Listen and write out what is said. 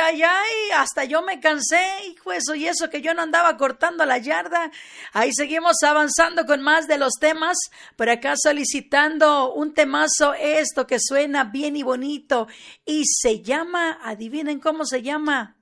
ay, ay, hasta yo me cansé, hijo, y eso que yo no andaba cortando la yarda. Ahí seguimos avanzando con más de los temas, por acá solicitando un temazo, esto que suena bien y bonito, y se llama, adivinen cómo se llama.